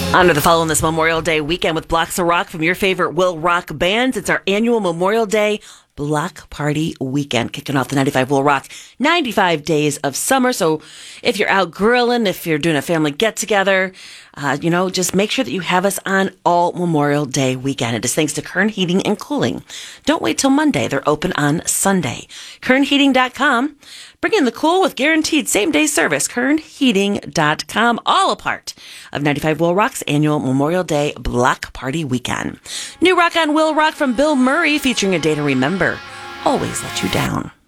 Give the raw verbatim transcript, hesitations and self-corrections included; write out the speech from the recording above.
Honor the fall on this Memorial Day weekend with Blocks of Rock from your favorite Will Rock bands. It's our annual Memorial Day Block Party Weekend, kicking off the ninety-five Will Rock ninety-five Days of Summer. So if you're out grilling, if you're doing a family get-together, uh, you know, just make sure that you have us on all Memorial Day weekend. It is thanks to Kern Heating and Cooling. Don't wait till Monday. They're open on Sunday. Kern Heating dot com. Bring in the cool with guaranteed same-day service. Kern Heating dot com, all a part of ninety-five Will Rock's annual Memorial Day Block Party Weekend. New rock on Will Rock from Bill Murray featuring A Day to Remember. Always Let You Down.